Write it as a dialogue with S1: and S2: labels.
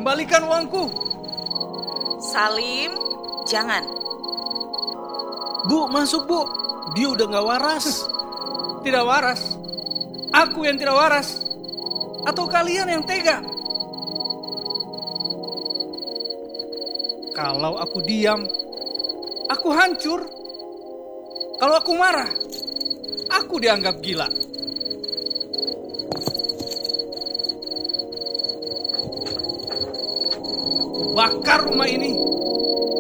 S1: Kembalikan uangku.
S2: Salim, jangan.
S3: Bu, masuk bu. Dia udah gak waras.
S1: Tidak waras. Aku yang tidak waras. Atau kalian yang tega? Kalau aku diam, aku hancur. Kalau aku marah, aku dianggap gila. Bakar rumah ini.